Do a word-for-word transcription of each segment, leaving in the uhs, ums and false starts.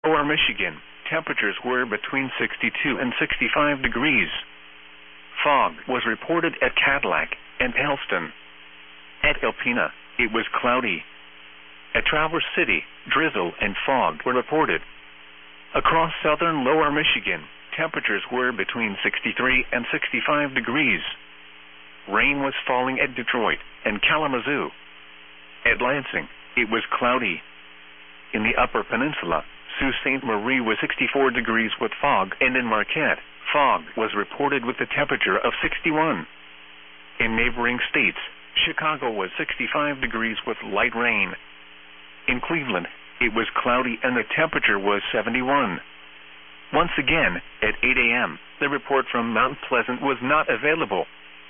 Lower Michigan, temperatures were between sixty-two and sixty-five degrees. Fog was reported at Cadillac and Helston. At Alpena, it was cloudy. At Traverse City, drizzle and fog were reported. Across southern Lower Michigan, temperatures were between sixty-three and sixty-five degrees. Rain was falling at Detroit and Kalamazoo. At Lansing, it was cloudy. In the Upper Peninsula, Sault Ste. Marie was sixty-four degrees with fog, and in Marquette, fog was reported with a temperature of sixty-one. In neighboring states, Chicago was sixty-five degrees with light rain. In Cleveland, it was cloudy and the temperature was seventy-one. Once again, at eight a m, the report from Mount Pleasant was not available.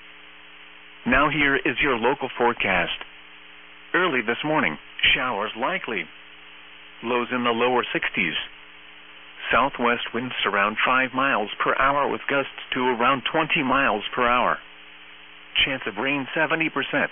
Now here is your local forecast. Early this morning, showers likely. Lows in the lower sixties. Southwest winds around five miles per hour with gusts to around twenty miles per hour. Chance of rain seventy percent.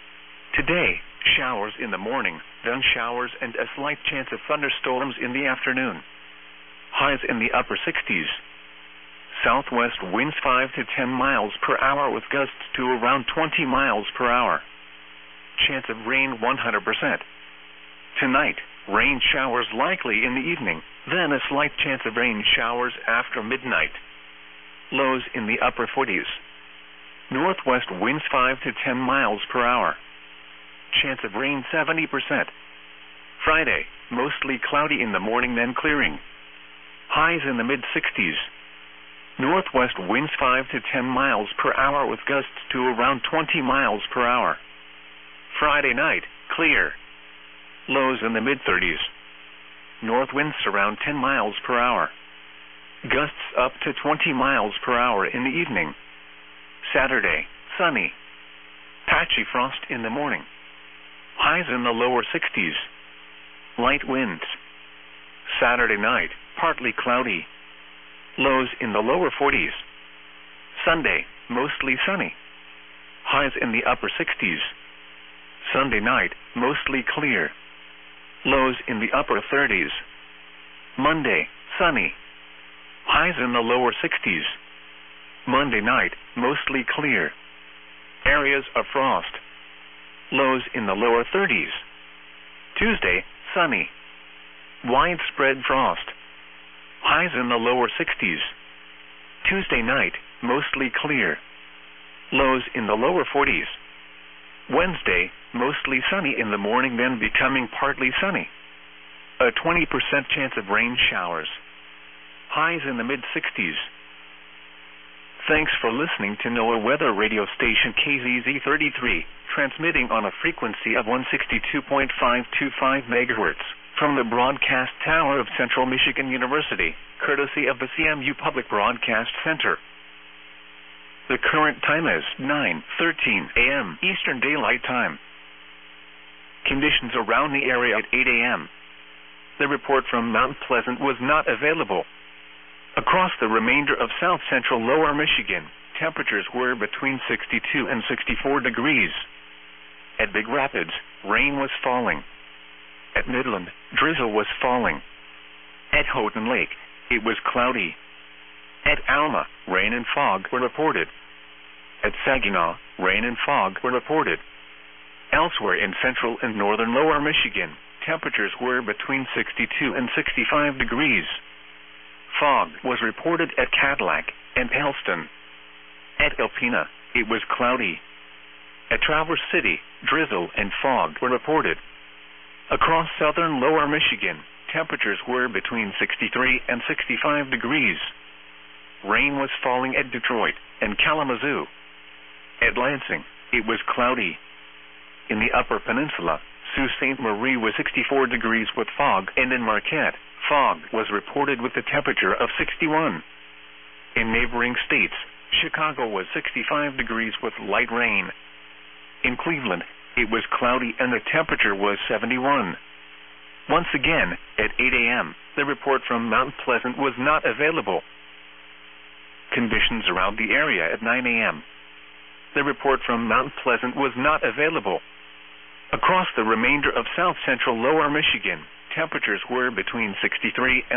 Today, showers in the morning, then showers and a slight chance of thunderstorms in the afternoon. Highs in the upper sixties. Southwest winds five to ten miles per hour with gusts to around twenty miles per hour. Chance of rain one hundred percent. Tonight, rain showers likely in the evening, then a slight chance of rain showers after midnight. Lows in the upper forties. Northwest winds five to ten miles per hour. Chance of rain seventy percent. Friday, mostly cloudy in the morning then clearing. Highs in the mid sixties. Northwest winds five to ten miles per hour with gusts to around twenty miles per hour. Friday night, clear. Lows in the mid thirties. North winds around ten miles per hour. Gusts up to twenty miles per hour in the evening. Saturday, sunny. Patchy frost in the morning. Highs in the lower sixties. Light winds. Saturday night, partly cloudy. Lows in the lower forties. Sunday, mostly sunny. Highs in the upper sixties. Sunday night, mostly clear. Lows in the upper thirties. Monday, sunny. Highs in the lower sixties. Monday night, mostly clear. Areas of frost. Lows in the lower thirties. Tuesday, sunny. Widespread frost. Highs in the lower sixties. Tuesday night, mostly clear. Lows in the lower forties. Wednesday, mostly sunny in the morning then becoming partly sunny. A twenty percent chance of rain showers. Highs in the mid sixties. Thanks for listening to NOAA Weather Radio Station K Z Z thirty-three, transmitting on a frequency of one sixty-two point five two five megahertz from the broadcast tower of Central Michigan University, courtesy of the C M U Public Broadcast Center. The current time is nine thirteen a m Eastern Daylight Time. Conditions around the area at eight a m The report from Mount Pleasant was not available. Across the remainder of south central Lower Michigan, temperatures were between sixty-two and sixty-four degrees. At Big Rapids, rain was falling. At Midland, drizzle was falling. At Houghton Lake, it was cloudy. At Alma, rain and fog were reported. At Saginaw, rain and fog were reported. Elsewhere in central and northern Lower Michigan, temperatures were between sixty-two and sixty-five degrees. Fog was reported at Cadillac and Helston. At Alpena, it was cloudy. At Traverse City, drizzle and fog were reported. Across southern Lower Michigan, temperatures were between sixty-three and sixty-five degrees. Rain was falling at Detroit and Kalamazoo. At Lansing, it was cloudy. In the Upper Peninsula, Sault Ste. Marie was sixty-four degrees with fog, and in Marquette, fog was reported with a temperature of sixty-one. In neighboring states, Chicago was sixty-five degrees with light rain. In Cleveland, it was cloudy and the temperature was seventy-one. Once again, at eight a m, the report from Mount Pleasant was not available. Conditions around the area at nine a m The report from Mount Pleasant was not available. Across the remainder of south central Lower Michigan, temperatures were between sixty-three and